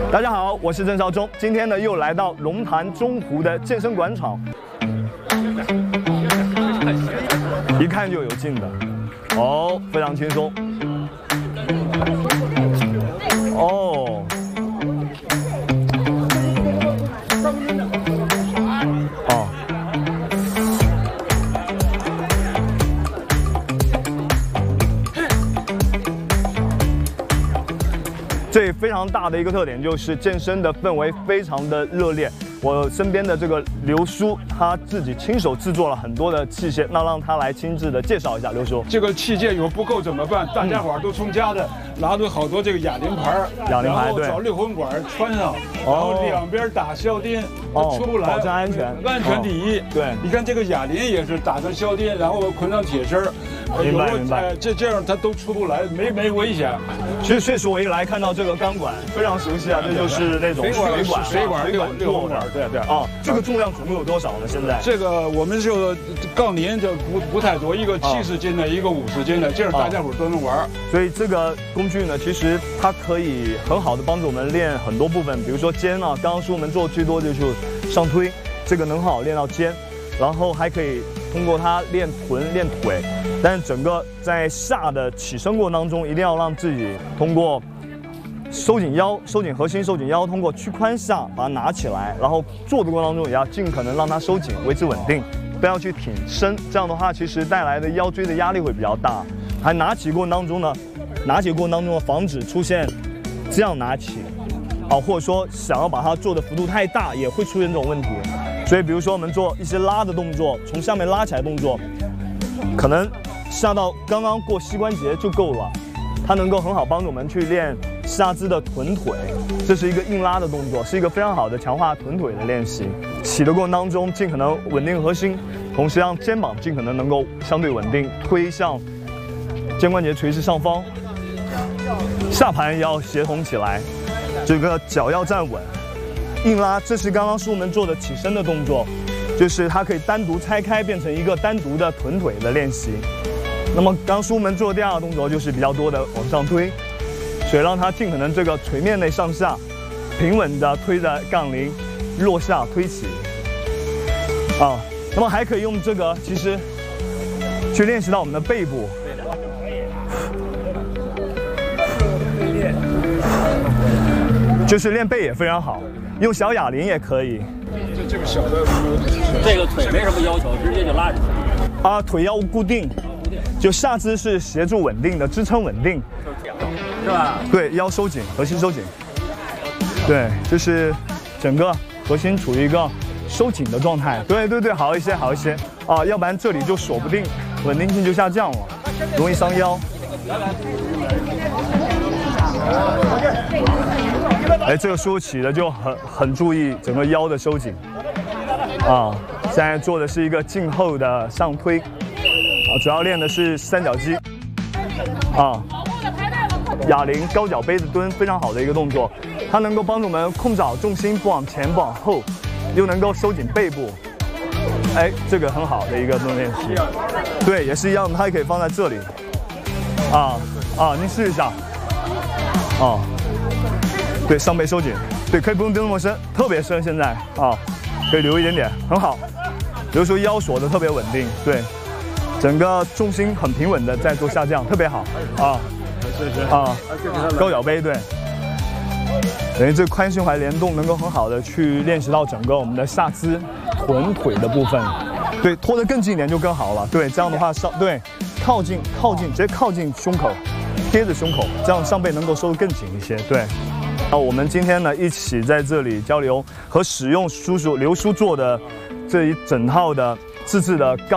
大家好，我是郑少忠，今天呢又来到龙潭中湖的健身广场，一看就有劲的，哦，非常轻松，哦，哦。 这非常大的一个特点就是健身的氛围非常的热烈。我身边的这个刘叔，他自己亲手制作了很多的器械，那让他来亲自的介绍一下。刘叔， 这个器械有不够怎么办？大家伙都从家的拿着好多这个哑铃牌， 哑铃牌对， 然后找六根管穿上，然后两边打销钉，出不来， 保证安全， 安全第一。 对， 你看这个哑铃也是打上销钉，然后捆上铁丝儿。 明白， 这样它都出不来，没危险。 其实确实我一来看到这个钢管非常熟悉啊，这就是那种水管做的，对啊。这个重量总共有多少呢？现在这个我们就杠铃就不太多，一个70斤的，一个50斤的，这样大家伙都能玩。 所以这个工具呢，其实它可以很好的帮助我们练很多部分，比如说肩啊，刚刚说我们做最多的就是上推，这个能很好练到肩，然后还可以通过它练臀、练腿。 但是整个在下的起身过程当中，一定要让自己通过收紧腰、收紧核心、收紧腰，通过屈髋下把它拿起来，然后做的过程当中也要尽可能让它收紧，维持稳定，不要去挺身。这样的话，其实带来的腰椎的压力会比较大。还拿起过程当中呢，防止出现这样拿起，或者说想要把它做的幅度太大，也会出现这种问题。所以，比如说我们做一些拉的动作，从下面拉起来动作，可能 下到刚刚过膝关节就够了，它能够很好帮助我们去练下肢的臀腿，这是一个硬拉的动作，是一个非常好的强化臀腿的练习。起的过程当中，尽可能稳定核心，同时让肩膀尽可能能够相对稳定，推向肩关节垂直上方，下盘也要协同起来，这个脚要站稳，硬拉，这是刚刚是我们做的起身的动作。 就是它可以单独拆开，变成一个单独的臀腿的练习。那么刚叔们做的第二个动作就是比较多的往上推，所以让它尽可能这个垂面内上下平稳的推着杠铃落下推起。那么还可以用这个其实去练习到我们的背部。就是练背也非常好，用小哑铃也可以。 这个小的， 这个腿没什么要求，直接就拉起来。 腿要固定，就下肢是协助稳定的，支撑稳定， 是吧？ 对，腰收紧，核心收紧。对，就是整个核心处于一个收紧的状态。对，好一些，要不然这里就锁不定，稳定性就下降了，容易伤腰。这个舒起的就很注意整个腰的收紧。现在做的是一个颈后的上推，主要练的是三角肌。哑铃高脚杯的蹲非常好的一个动作，它能够帮助我们控制好重心，不往前不往后，又能够收紧背部。这个很好的一个动作练习。对，也是一样的，它也可以放在这里。您试一下。对，上背收紧，对，可以不用蹲那么深，特别深，现在可以留一点点，很好。比如说腰锁的特别稳定，对，整个重心很平稳的在做下降，特别好高脚杯，对，等于这个髋胸踝联动能够很好的去练习到整个我们的下肢、臀腿的部分，对，拖得更近一点就更好了，对，这样的话对，靠近，直接靠近胸口，贴着胸口，这样上背能够收得更紧一些，对。 我们今天呢一起在这里交流和使用刘叔做的这一整套的自制的杠。